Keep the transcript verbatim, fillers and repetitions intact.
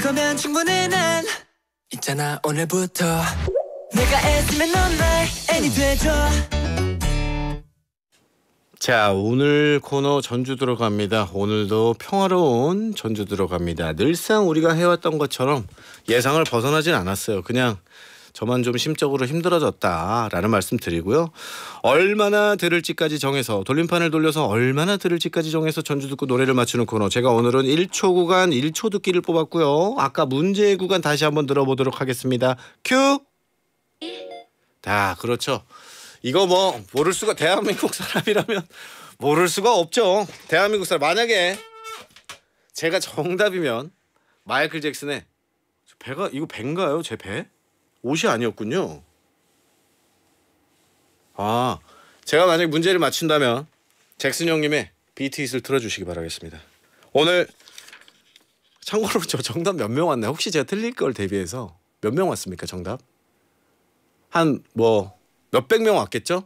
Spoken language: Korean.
거면 충분해 난 있잖아 오늘부터 내가 애쓰면 넌 나의 애니 돼줘. 자, 오늘 코너 전주 들어갑니다. 오늘도 평화로운 전주 들어갑니다. 늘상 우리가 해왔던 것처럼 예상을 벗어나진 않았어요. 그냥 저만 좀 심적으로 힘들어졌다라는 말씀 드리고요. 얼마나 들을지까지 정해서 돌림판을 돌려서 얼마나 들을지까지 정해서 전주 듣고 노래를 맞추는 코너. 제가 오늘은 일 초 구간 일 초 듣기를 뽑았고요. 아까 문제의 구간 다시 한번 들어보도록 하겠습니다. 큐! 다 그렇죠. 이거 뭐 모를 수가 대한민국 사람이라면 모를 수가 없죠. 대한민국 사람 만약에 제가 정답이면 마이클 잭슨의 배가 이거 배인가요? 제 배? 옷이 아니었군요. 아, 제가 만약에 문제를 맞춘다면 잭슨 형님의 비트 잇을 틀어주시기 바라겠습니다. 오늘 참고로 저 정답 몇 명 왔나요? 혹시 제가 틀릴 걸 대비해서 몇 명 왔습니까? 정답? 한 뭐 몇백 명 왔겠죠?